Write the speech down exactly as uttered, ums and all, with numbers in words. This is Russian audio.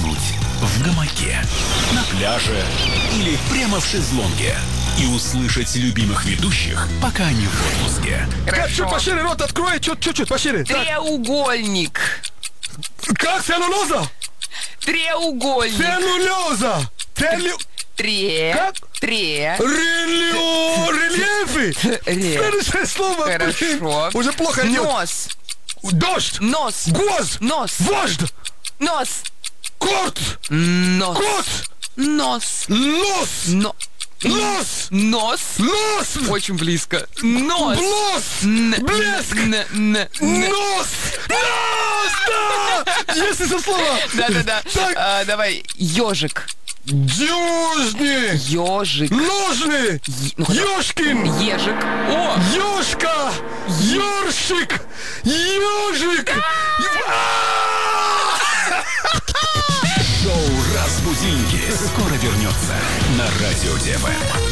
заснуть в гамаке, на пляже или прямо в шезлонге и услышать любимых ведущих, пока они в отпуске. Как, чуть пошире рот открой, чуть- чуть-чуть пошире. Так. Треугольник. Как целлюлоза? Треугольник. Целлюлоза. Целлю... Тре. Как? Тре. Релио... Рельефы. Ре. Следующее слово. блин. Хорошо. Уже плохо идет. Нос. Дождь. Нос. Гоз. Нос. Вождь. Нос. Кот. Нос. Кот. Нос. Нос. Но. Нос. Нос. Нос. Очень близко. Нос. Блос. Н- Блеск. н- н- н- Нос. Нос. Да. Есть это слово. Да-да-да. Так. А, давай. Ежик. Дюжни. Ежик. Ножны. Ну, хотя- Ёшкин. Ежик. О! Ёшка. Ёршик. Ёжик. Шоу «Разбудинки» скоро вернется на Радио ТВ.